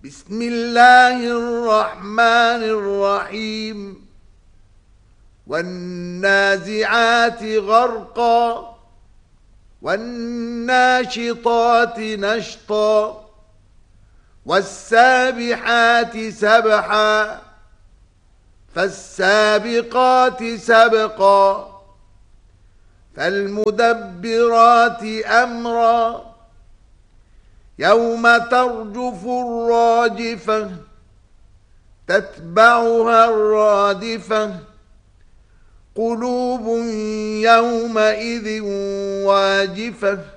بسم الله الرحمن الرحيم والنازعات غرقا والناشطات نشطا والسابحات سبحا فالسابقات سبقا فالمدبرات أمرا يوم ترجف الراجفة تتبعها الرادفة قلوب يومئذ واجفة